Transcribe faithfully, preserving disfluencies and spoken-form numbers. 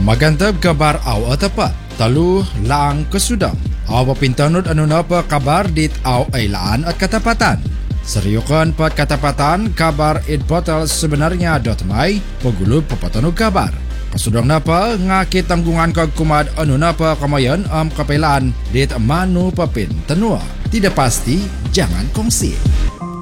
Magantap kabar aw atapat. Talu lang kesudang. Aw papintanod ano na pa kabar dit aw ay laan at katapatan. Seryokan pat katapatan kabar idportal sebenarnya dot my pagulub papatanog kabar. Kasudang na pa nga kitanggungan kag kumad ano na pa kamayan am kapailan dit manu papin tanua. Tidak pasti jangan kongsi.